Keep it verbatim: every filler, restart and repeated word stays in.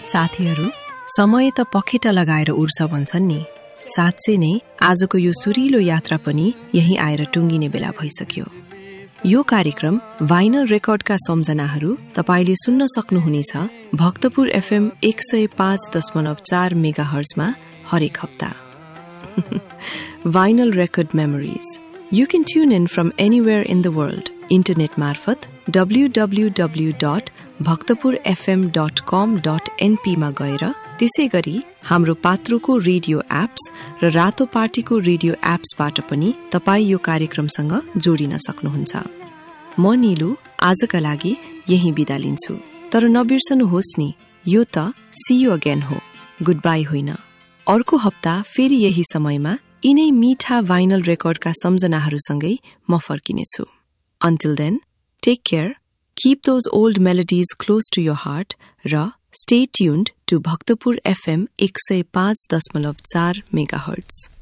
साथीहरू, समय त पखेटा लगाएर उर्छ भन्छन् नि। साँच्चै नै आजको यो सुरिलो यात्रा पनि यही आएर टुङ्गिने बेला भइसक्यो। यो कार्यक्रम भाइनल रेकर्डका सम्झनाहरू तपाईले सुन्न सक्नुहुनेछ भक्तपुर एफएम एक सय पाँच दशमलव चार मेगा हर्जमा हरेक हप्ता। Vinyl record memories. You can tune in from anywhere in the world. Internet marfat w w w dot bhaktapur f m dot com dot n p मा गएर त्यसै गरी हाम्रो पात्रोको रेडियो एप्स र रातो पार्टीको रेडियो एप्सबाट पनि तपाई यो कार्यक्रमसँग जोडिन सक्नुहुन्छ। म नीलु आजका लागि यही बिदा लिन्छु। तर नबिर्सनुहोस् नि, यो त सी यू अगेन हो, गुड बाई होइन। अर्को हप्ता फेरि यही समयमा यिनै मीठा भाइनल रेकर्डका सम्झनाहरूसँगै म फर्किनेछु। Until then, take care, keep those old melodies close to your heart र stay tuned to Bhaktapur F M एक सय पाँच दशमलव चार मेगाहर्ट्ज।